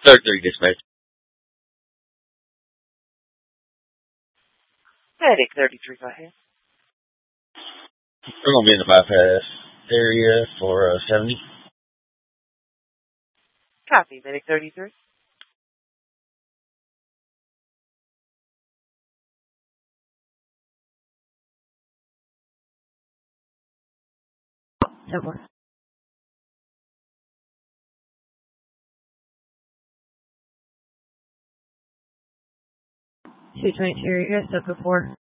Third 3 dispatch. Medic 33, go ahead. We're going to be in the bypass area for 70. Copy, Medic 33. That works. 222, you guys up before.